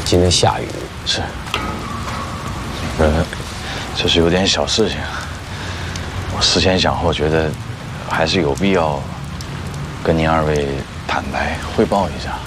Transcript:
今天下雨。 是。这是有点小事情，我思前想后，觉得还是有必要跟您二位坦白汇报一下。